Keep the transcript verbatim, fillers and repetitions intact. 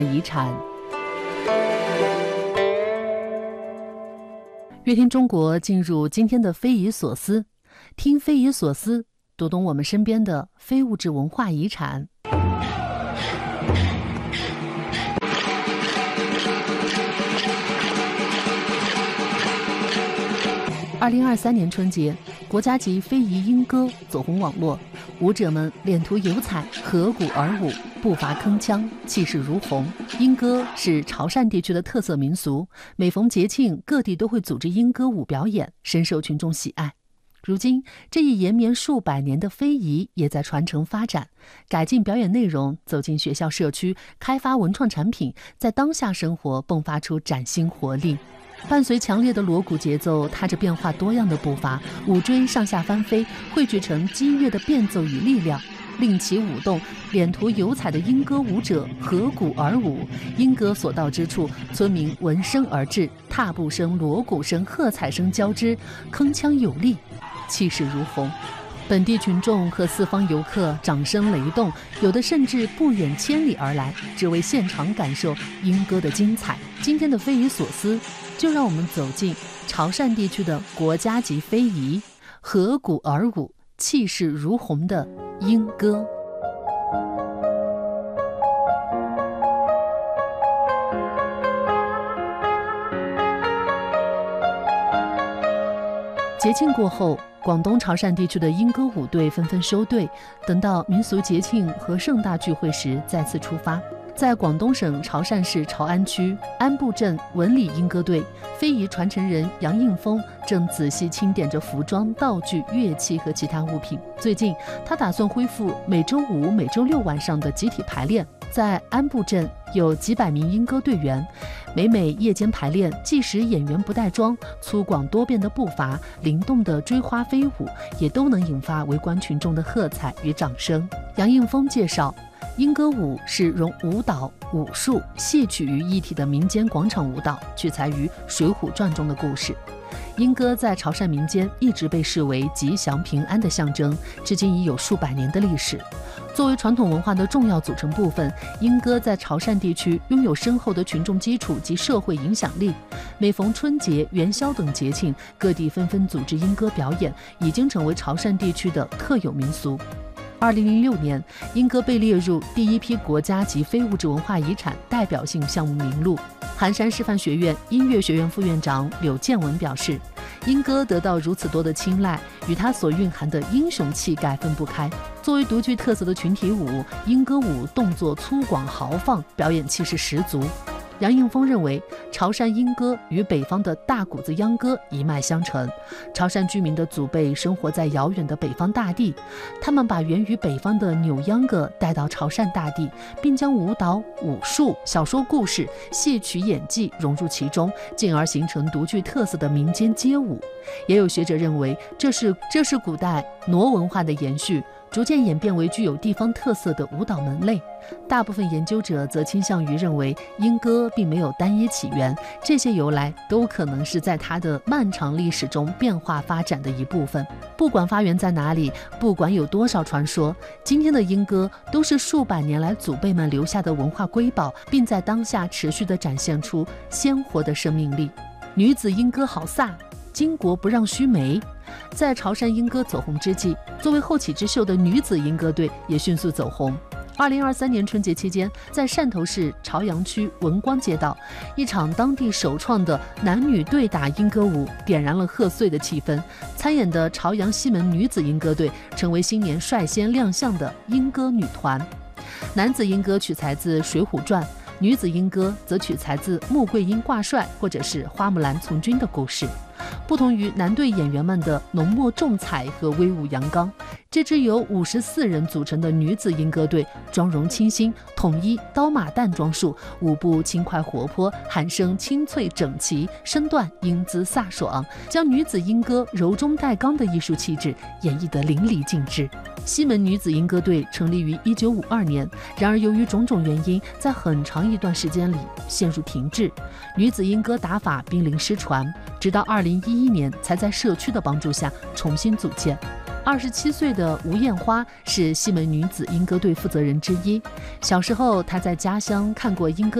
遗产。乐听中国进入今天的匪夷所思，听匪夷所思，读懂我们身边的非物质文化遗产。二零二三年春节，国家级非遗莺歌走红网络，舞者们脸涂油彩，合鼓而舞，步伐铿锵，气势如虹。莺歌是潮汕地区的特色民俗，每逢节庆，各地都会组织莺歌舞表演，深受群众喜爱。如今，这一延绵数百年的非遗也在传承发展，改进表演内容，走进学校社区，开发文创产品，在当下生活迸发出崭新活力。伴随强烈的锣鼓节奏，踏着变化多样的步伐，舞锥上下翻飞，汇聚成激越的变奏与力量。令其舞动，脸涂油彩的莺歌舞者合鼓而舞，莺歌所到之处，村民闻声而至，踏步声、锣鼓声、喝彩声交织，铿锵有力，气势如虹。本地群众和四方游客掌声雷动，有的甚至不远千里而来，只为现场感受莺歌的精彩。今天的匪夷所思，就让我们走进潮汕地区的国家级非遗，合鼓而舞，气势如虹的莺歌。节庆过后，广东潮汕地区的莺歌舞队纷纷收队，等到民俗节庆和盛大聚会时再次出发。在广东省潮汕市潮安区安埠镇文理莺歌队，非遗传承人杨应峰正仔细清点着服装、道具、乐器和其他物品。最近，他打算恢复每周五、每周六晚上的集体排练。在安埠镇有几百名莺歌队员，每每夜间排练，即使演员不带妆，粗犷多变的步伐、灵动的追花飞舞，也都能引发围观群众的喝彩与掌声。杨应峰介绍，莺歌舞是融舞蹈、武术、戏曲于一体的民间广场舞蹈，取材于《水浒传》中的故事。莺歌在潮汕民间一直被视为吉祥平安的象征，至今已有数百年的历史。作为传统文化的重要组成部分，莺歌在潮汕地区拥有深厚的群众基础及社会影响力。每逢春节、元宵等节庆，各地纷纷组织莺歌表演，已经成为潮汕地区的特有民俗。二零零六年，莺歌被列入第一批国家级非物质文化遗产代表性项目名录。寒山师范学院音乐学院副院长柳建文表示，莺歌得到如此多的青睐，与它所蕴含的英雄气概分不开。作为独具特色的群体舞，莺歌舞动作粗犷豪放，表演气势十足。杨应峰认为，潮汕莺歌与北方的大谷子秧歌一脉相承。潮汕居民的祖辈生活在遥远的北方大地，他们把源于北方的扭秧歌带到潮汕大地，并将舞蹈、武术、小说故事、戏曲演技融入其中，进而形成独具特色的民间街舞。也有学者认为，这是这是古代傩文化的延续，逐渐演变为具有地方特色的舞蹈门类。大部分研究者则倾向于认为，莺歌并没有单一起源，这些由来都可能是在它的漫长历史中变化发展的一部分。不管发源在哪里，不管有多少传说，今天的莺歌都是数百年来祖辈们留下的文化瑰宝，并在当下持续地展现出鲜活的生命力。女子莺歌好飒，巾帼不让须眉。在潮汕莺歌走红之际，作为后起之秀的女子莺歌队也迅速走红。二零二三年春节期间，在汕头市潮阳区文光街道，一场当地首创的男女对打莺歌舞点燃了贺岁的气氛。参演的潮阳西门女子莺歌队成为新年率先亮相的莺歌女团。男子莺歌取材自《水浒传》，女子莺歌则取材自穆桂英挂帅或者是花木兰从军的故事。不同于男队演员们的浓墨重彩和威武阳刚，这支由五十四人组成的女子莺歌队妆容清新，统一刀马旦装束，舞步轻快活泼，喊声清脆整齐，身段英姿飒爽，将女子莺歌柔中带刚的艺术气质演绎得淋漓尽致。西门女子莺歌队成立于一九五二年，然而由于种种原因，在很长一段时间里陷入停滞，女子莺歌打法濒临失传，直到二零一一年才在社区的帮助下重新组建。 二十七岁的吴艳花是西门女子莺歌队负责人之一。小时候，她在家乡看过莺歌